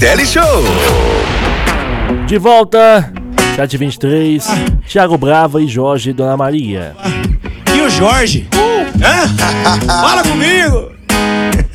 Teleshow. De volta, 7h23, Thiago Brava e Jorge Dona Maria. E o Jorge? Hã? Fala comigo!